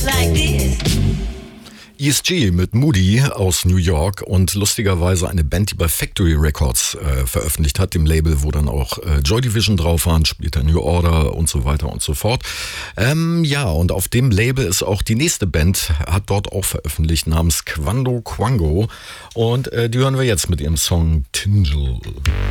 like this. ESG mit Moody aus New York und lustigerweise eine Band, die bei Factory Records veröffentlicht hat, dem Label, wo dann auch Joy Division drauf waren, später New Order und so weiter und so fort. Ja, und auf dem Label ist auch die nächste Band, hat dort auch veröffentlicht, namens Quando Quango, und die hören wir jetzt mit ihrem Song Tingle.